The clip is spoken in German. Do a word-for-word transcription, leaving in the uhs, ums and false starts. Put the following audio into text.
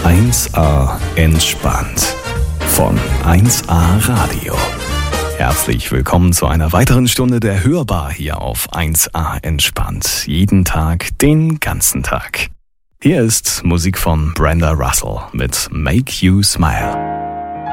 eins a entspannt von eins a Radio. Herzlich willkommen zu einer weiteren Stunde der Hörbar hier auf eins a entspannt. Jeden Tag, den ganzen Tag. Hier ist Musik von Brenda Russell mit Make You Smile.